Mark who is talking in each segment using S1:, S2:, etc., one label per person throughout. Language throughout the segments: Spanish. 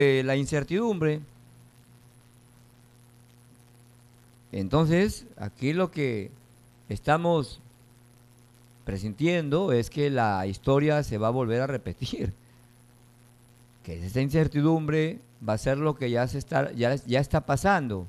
S1: la incertidumbre. Entonces, aquí lo que estamos presintiendo es que la historia se va a volver a repetir, que esta incertidumbre va a ser lo que ya está pasando,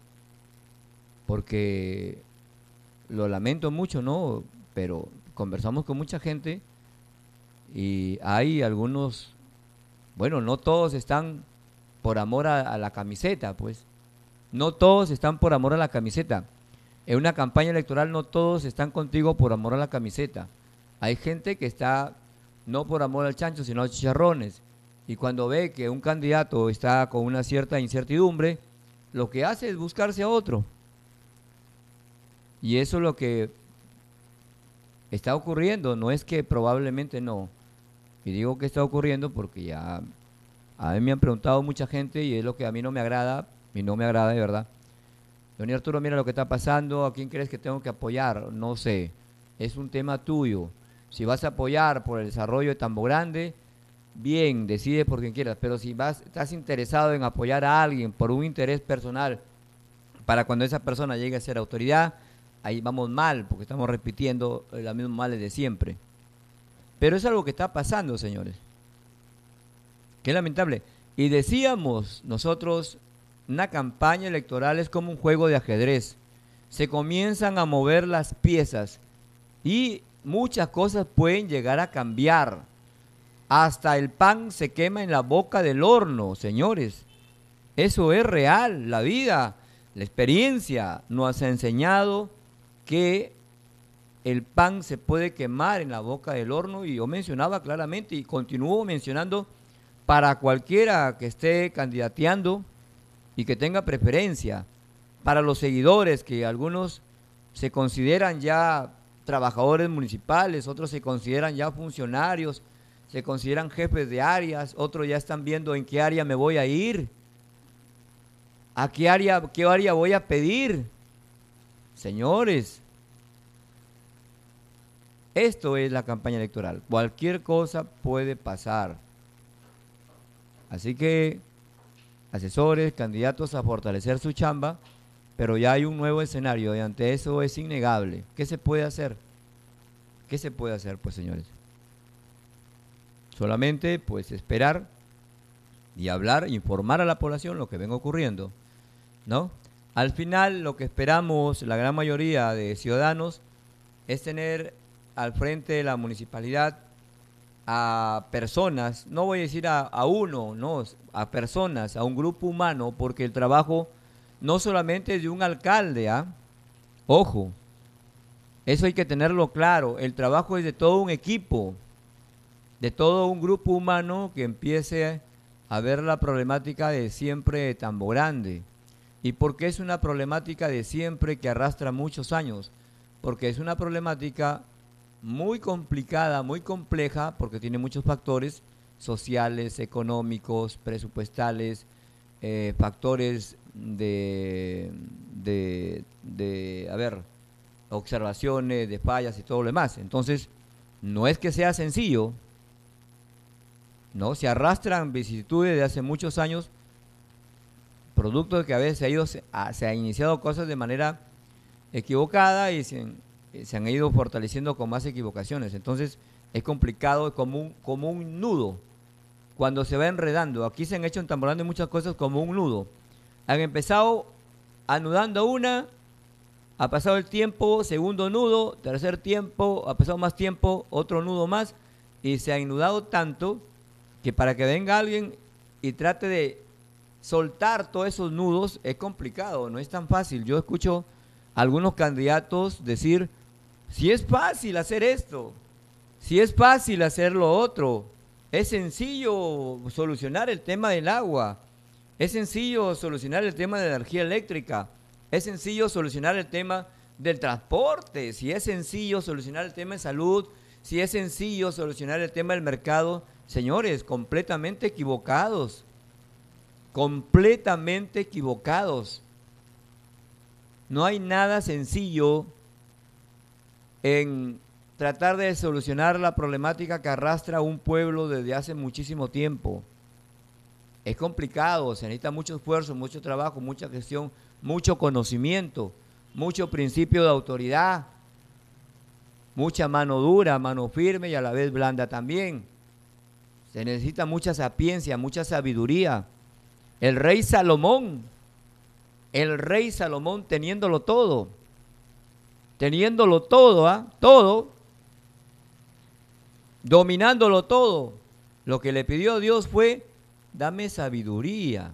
S1: porque lo lamento mucho, ¿no? Pero conversamos con mucha gente y hay algunos, bueno, no todos están por amor a la camiseta, pues. No todos están por amor a la camiseta. En una campaña electoral no todos están contigo por amor a la camiseta. Hay gente que está no por amor al chancho, sino a los chicharrones. Y cuando ve que un candidato está con una cierta incertidumbre, lo que hace es buscarse a otro. Y eso es lo que está ocurriendo. No es que probablemente no. Y digo que está ocurriendo porque ya a mí me han preguntado mucha gente y es lo que a mí no me agrada, y no me agrada de verdad. Don Arturo, mira lo que está pasando, ¿a quién crees que tengo que apoyar? No sé, es un tema tuyo. Si vas a apoyar por el desarrollo de Tambo Grande, bien, decide por quien quieras, pero si estás interesado en apoyar a alguien por un interés personal, para cuando esa persona llegue a ser autoridad, ahí vamos mal, porque estamos repitiendo los mismos males de siempre. Pero es algo que está pasando, señores. Qué lamentable. Y decíamos nosotros, una campaña electoral es como un juego de ajedrez. Se comienzan a mover las piezas y muchas cosas pueden llegar a cambiar. Hasta el pan se quema en la boca del horno, señores. Eso es real, la vida, la experiencia nos ha enseñado que el pan se puede quemar en la boca del horno y yo mencionaba claramente y continúo mencionando para cualquiera que esté candidateando y que tenga preferencia, para los seguidores, que algunos se consideran ya trabajadores municipales, otros se consideran ya funcionarios, se consideran jefes de áreas, otros ya están viendo en qué área me voy a ir, a qué área voy a pedir. Señores, esto es la campaña electoral. Cualquier cosa puede pasar. Así que asesores, candidatos a fortalecer su chamba, pero ya hay un nuevo escenario y ante eso es innegable. ¿Qué se puede hacer? ¿Qué se puede hacer, pues, señores? Solamente, pues, esperar y hablar, informar a la población lo que venga ocurriendo, ¿no? Al final, lo que esperamos, la gran mayoría de ciudadanos, es tener al frente de la municipalidad a personas, no voy a decir a uno, no, a personas, a un grupo humano, porque el trabajo no solamente es de un alcalde, ¿ah? Ojo, eso hay que tenerlo claro, el trabajo es de todo un equipo, de todo un grupo humano que empiece a ver la problemática de siempre de Tambo Grande. ¿Y por qué es una problemática de siempre que arrastra muchos años? Porque es una problemática muy complicada, muy compleja, porque tiene muchos factores sociales, económicos, presupuestales, factores a ver, observaciones, de fallas y todo lo demás. Entonces, no es que sea sencillo, ¿no? Se arrastran vicisitudes de hace muchos años, producto de que a veces se ha iniciado cosas de manera equivocada y se han ido fortaleciendo con más equivocaciones. Entonces es complicado, como un nudo, cuando se va enredando. Aquí se han hecho en Tambo Grande muchas cosas como un nudo. Han empezado anudando una, ha pasado el tiempo, segundo nudo, tercer tiempo, ha pasado más tiempo, otro nudo más, y se ha inudado tanto que para que venga alguien y trate de soltar todos esos nudos es complicado, no es tan fácil. Yo escucho a algunos candidatos decir, si es fácil hacer esto, si es fácil hacer lo otro, es sencillo solucionar el tema del agua, es sencillo solucionar el tema de la energía eléctrica, es sencillo solucionar el tema del transporte, si es sencillo solucionar el tema de salud, si es sencillo solucionar el tema del mercado. Señores, completamente equivocados, completamente equivocados. No hay nada sencillo en tratar de solucionar la problemática que arrastra un pueblo desde hace muchísimo tiempo. Es complicado, se necesita mucho esfuerzo, mucho trabajo, mucha gestión, mucho conocimiento, mucho principio de autoridad, mucha mano dura, mano firme y a la vez blanda también. Se necesita mucha sapiencia, mucha sabiduría. El rey Salomón teniéndolo todo, ¿ah? Todo, dominándolo todo. Lo que le pidió a Dios fue, dame sabiduría.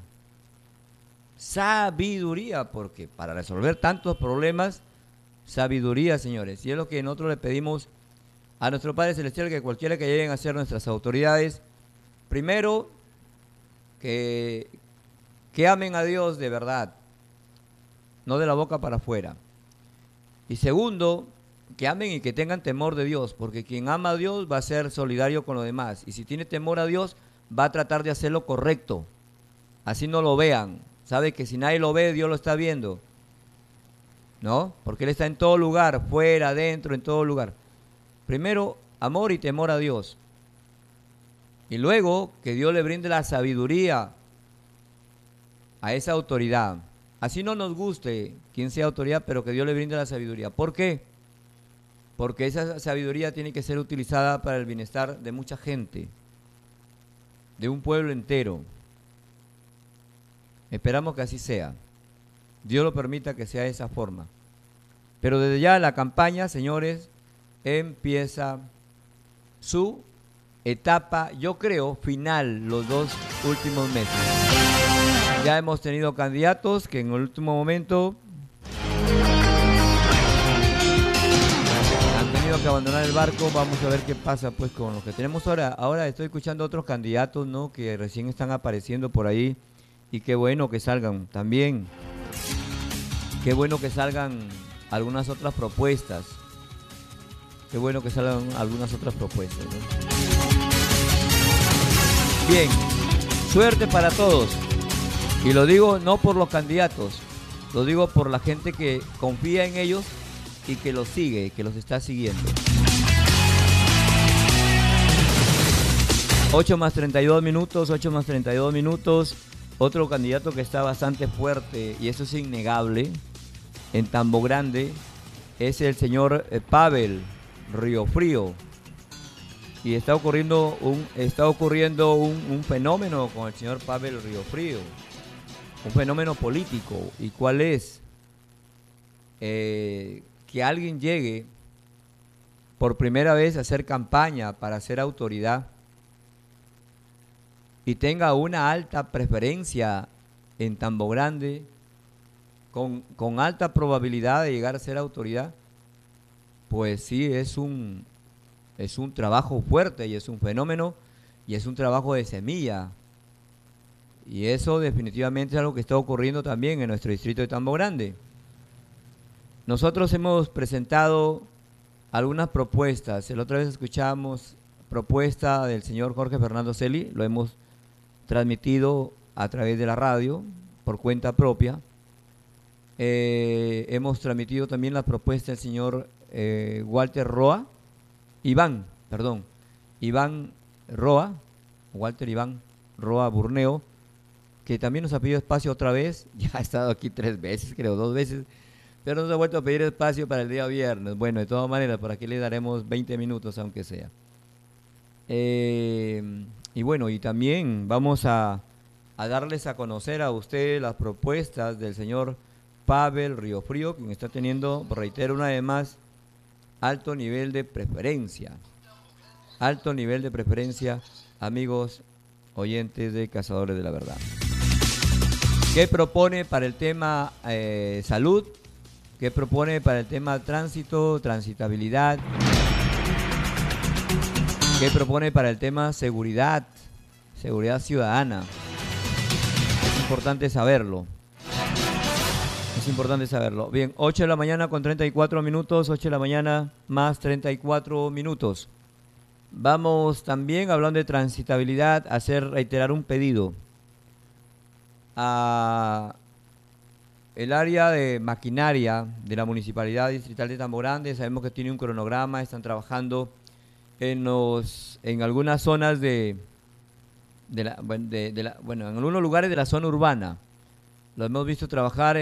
S1: Sabiduría, porque para resolver tantos problemas, sabiduría, señores. Y es lo que nosotros le pedimos a nuestro Padre Celestial, que cualquiera que lleguen a ser nuestras autoridades, primero, que amen a Dios de verdad, no de la boca para afuera. Y segundo, que amen y que tengan temor de Dios, porque quien ama a Dios va a ser solidario con los demás. Y si tiene temor a Dios, va a tratar de hacer lo correcto. Así no lo vean. Sabe que si nadie lo ve, Dios lo está viendo, ¿no? Porque Él está en todo lugar, fuera, adentro, en todo lugar. Primero, amor y temor a Dios. Y luego, que Dios le brinde la sabiduría a esa autoridad. Así no nos guste quien sea autoridad, pero que Dios le brinde la sabiduría. ¿Por qué? Porque esa sabiduría tiene que ser utilizada para el bienestar de mucha gente, de un pueblo entero. Esperamos que así sea. Dios lo permita que sea de esa forma. Pero desde ya la campaña, señores, empieza su etapa, yo creo, final, los 2 últimos meses. Ya hemos tenido candidatos que en el último momento han tenido que abandonar el barco. Vamos a ver qué pasa pues con los que tenemos ahora. Ahora estoy escuchando a otros candidatos, ¿no?, que recién están apareciendo por ahí. Y qué bueno que salgan también. Qué bueno que salgan algunas otras propuestas. Qué bueno que salgan algunas otras propuestas, ¿no? Bien, suerte para todos. Y lo digo no por los candidatos, lo digo por la gente que confía en ellos y que los sigue, que los está siguiendo. 8 más 32 minutos, 8 más 32 minutos. Otro candidato que está bastante fuerte, y eso es innegable, en Tambo Grande, es el señor Pavel Riofrío. Y está ocurriendo un fenómeno con el señor Pavel Riofrío, un fenómeno político. ¿Y cuál es? Que alguien llegue por primera vez a hacer campaña para ser autoridad y tenga una alta preferencia en Tambo Grande, con alta probabilidad de llegar a ser autoridad, pues sí, es un trabajo fuerte y es un fenómeno y es un trabajo de semilla. Y eso definitivamente es algo que está ocurriendo también en nuestro distrito de Tambo Grande. Nosotros hemos presentado algunas propuestas. La otra vez escuchamos propuesta del señor Jorge Fernando Celi, lo hemos transmitido a través de la radio por cuenta propia. Hemos transmitido también la propuesta del señor Walter Iván Roa Burneo, que también nos ha pedido espacio otra vez. Ya ha estado aquí 3 veces, creo, 2 veces, pero nos ha vuelto a pedir espacio para el día viernes. Bueno, de todas maneras, por aquí le daremos 20 minutos, aunque sea. Y bueno, y también vamos a darles a conocer a ustedes las propuestas del señor Pavel Riofrío, quien está teniendo, reitero una vez más, alto nivel de preferencia. Alto nivel de preferencia, amigos oyentes de Cazadores de la Verdad. ¿Qué propone para el tema salud? ¿Qué propone para el tema tránsito, transitabilidad? ¿Qué propone para el tema seguridad, seguridad ciudadana? Es importante saberlo. Es importante saberlo. Bien, 8 de la mañana con 34 minutos, 8 de la mañana más 34 minutos. Vamos también, hablando de transitabilidad, a reiterar un pedido a el área de maquinaria de la Municipalidad Distrital de Tambo Grande. Sabemos que tiene un cronograma, están trabajando en algunas zonas de bueno, en algunos lugares de la zona urbana. Lo hemos visto trabajar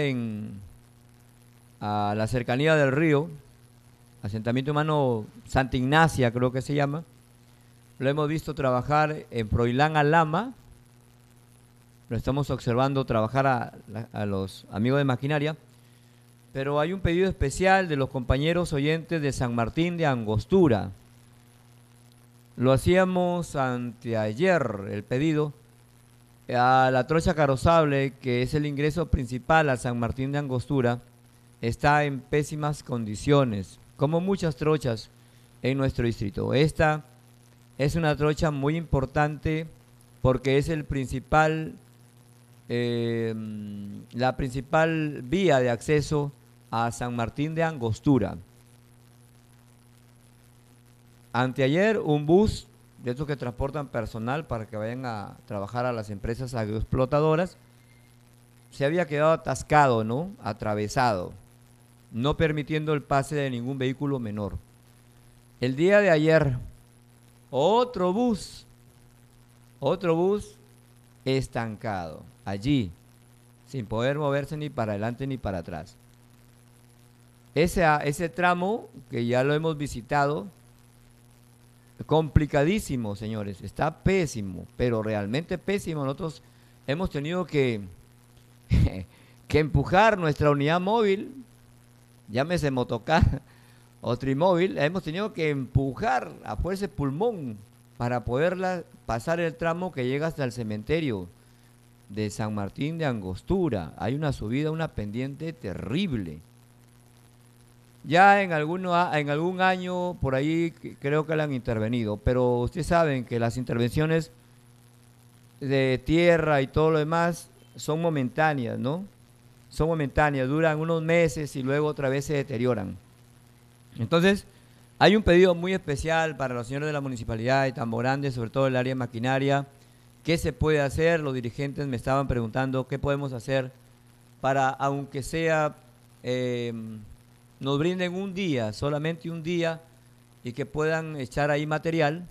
S1: a la cercanía del río, asentamiento humano Santa Ignacia, creo que se llama. Lo hemos visto trabajar en Froilán Alama. Lo estamos observando trabajar a los amigos de maquinaria. Pero hay un pedido especial de los compañeros oyentes de San Martín de Angostura. Lo hacíamos anteayer, el pedido, a la trocha carrozable, que es el ingreso principal a San Martín de Angostura, está en pésimas condiciones, como muchas trochas en nuestro distrito. Esta es una trocha muy importante porque es el principal, la principal vía de acceso a San Martín de Angostura. Anteayer un bus de estos que transportan personal para que vayan a trabajar a las empresas agroexplotadoras se había quedado atascado, ¿no? Atravesado, no permitiendo el pase de ningún vehículo menor. El día de ayer, otro bus estancado, allí, sin poder moverse ni para adelante ni para atrás. Ese tramo, que ya lo hemos visitado, complicadísimo, señores, está pésimo, pero realmente pésimo. Nosotros hemos tenido que empujar nuestra unidad móvil, llámese motocar o trimóvil, hemos tenido que empujar a fuerza de pulmón para poderla pasar el tramo que llega hasta el cementerio de San Martín de Angostura. Hay una subida, una pendiente terrible. Ya en algún año por ahí creo que la han intervenido, pero ustedes saben que las intervenciones de tierra y todo lo demás son momentáneas, ¿no? Son momentáneas, duran unos meses y luego otra vez se deterioran. Entonces, hay un pedido muy especial para los señores de la Municipalidad de Tambo Grande, sobre todo el área de maquinaria. ¿Qué se puede hacer? Los dirigentes me estaban preguntando qué podemos hacer para, aunque sea, nos brinden un día, solamente un día, y que puedan echar ahí material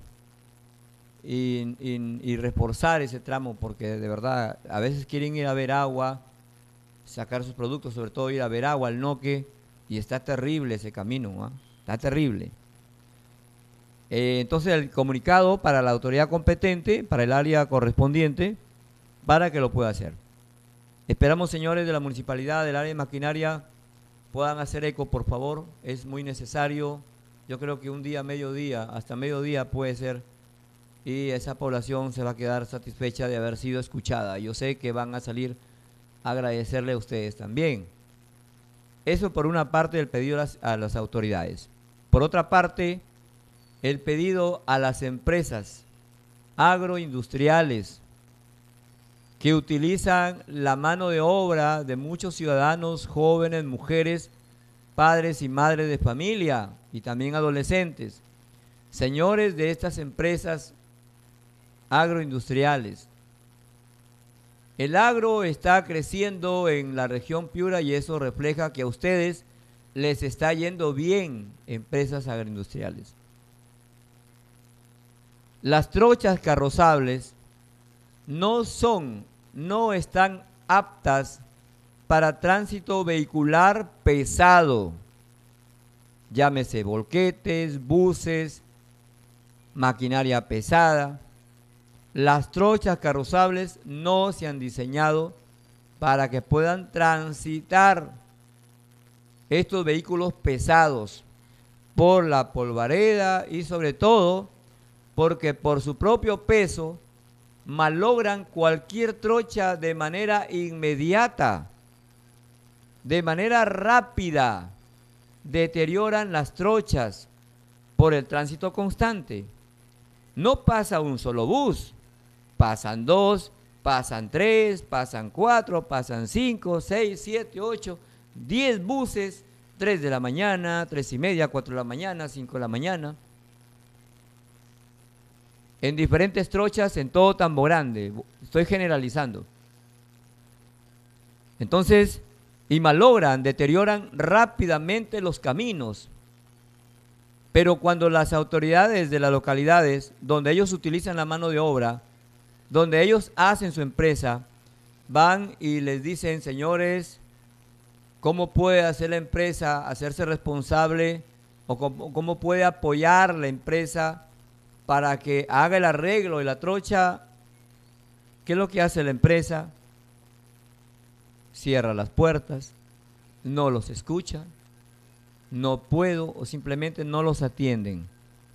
S1: y reforzar ese tramo, porque de verdad a veces quieren ir a ver agua, sacar sus productos, sobre todo ir a ver agua al Noque, y está terrible ese camino, ¿eh? Está terrible. Entonces el comunicado para la autoridad competente, para el área correspondiente, para que lo pueda hacer. Esperamos, señores de la municipalidad, del área de maquinaria, puedan hacer eco, por favor, es muy necesario. Yo creo que un día, mediodía, hasta mediodía puede ser, y esa población se va a quedar satisfecha de haber sido escuchada. Yo sé que van a salir a agradecerle a ustedes también. Eso por una parte del pedido a las autoridades. Por otra parte, el pedido a las empresas agroindustriales que utilizan la mano de obra de muchos ciudadanos, jóvenes, mujeres, padres y madres de familia y también adolescentes. Señores de estas empresas agroindustriales, el agro está creciendo en la región Piura y eso refleja que a ustedes les está yendo bien, empresas agroindustriales. Las trochas carrozables no están aptas para tránsito vehicular pesado, llámese volquetes, buses, maquinaria pesada. Las trochas carrozables no se han diseñado para que puedan transitar estos vehículos pesados por la polvareda y sobre todo porque por su propio peso malogran cualquier trocha de manera inmediata, de manera rápida, deterioran las trochas por el tránsito constante. No pasa un solo bus, pasan 2, pasan 3, pasan 4, pasan 5, 6, 7, 8, 10 buses, 3 de la mañana, 3 y media, 4 de la mañana, 5 de la mañana. En diferentes trochas en todo Tambo Grande, estoy generalizando. Entonces, y malogran, deterioran rápidamente los caminos. Pero cuando las autoridades de las localidades donde ellos utilizan la mano de obra donde ellos hacen su empresa, van y les dicen, señores, ¿cómo puede hacer la empresa hacerse responsable o cómo puede apoyar la empresa para que haga el arreglo de la trocha? ¿Qué es lo que hace la empresa? Cierra las puertas, no los escucha, no puedo o simplemente no los atienden.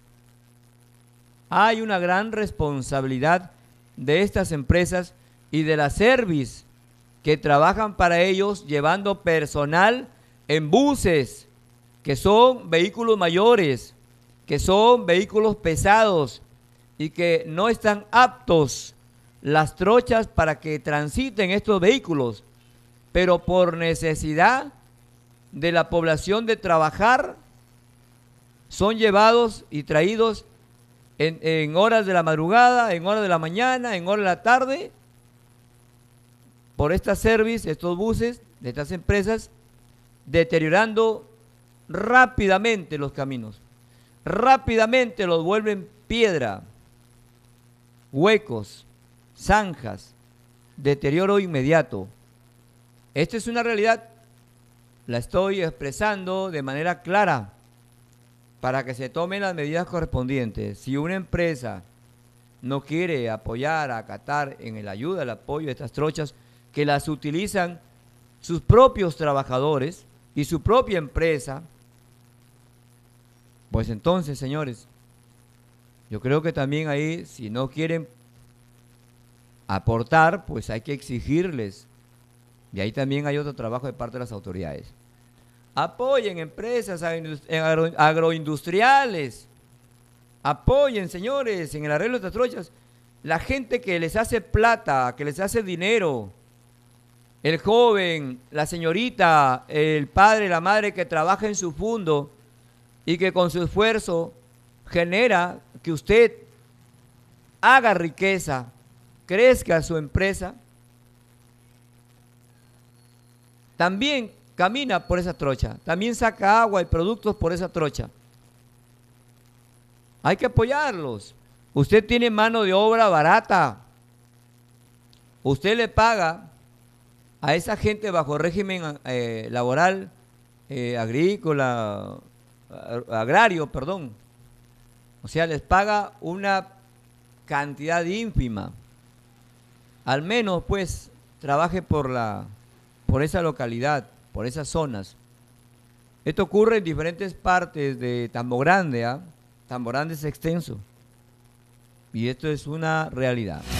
S1: Hay una gran responsabilidad de estas empresas y de la service que trabajan para ellos llevando personal en buses, que son vehículos mayores, que son vehículos pesados y que no están aptos las trochas para que transiten estos vehículos, pero por necesidad de la población de trabajar, son llevados y traídos en horas de la madrugada, en horas de la mañana, en horas de la tarde, por esta service, estos buses de estas empresas, deteriorando rápidamente los caminos, rápidamente los vuelven piedra, huecos, zanjas, deterioro inmediato. Esta es una realidad, la estoy expresando de manera clara para que se tomen las medidas correspondientes. Si una empresa no quiere apoyar, acatar en el ayuda, el apoyo de estas trochas, que las utilizan sus propios trabajadores y su propia empresa, pues entonces, señores, yo creo que también ahí, si no quieren aportar, pues hay que exigirles. Y ahí también hay otro trabajo de parte de las autoridades. Apoyen empresas agroindustriales. Apoyen, señores, en el arreglo de estas trochas. La gente que les hace plata, que les hace dinero. El joven, la señorita, el padre, la madre que trabaja en su fondo y que con su esfuerzo genera que usted haga riqueza, crezca su empresa, también camina por esa trocha, también saca agua y productos por esa trocha. Hay que apoyarlos. Usted tiene mano de obra barata. Usted le paga a esa gente bajo régimen laboral, agrícola, agrario, perdón. O sea, les paga una cantidad ínfima. Al menos, pues, trabaje por esa localidad, por esas zonas. Esto ocurre en diferentes partes de Tambo Grande, ¿ah? Tambo Grande es extenso. Y esto es una realidad.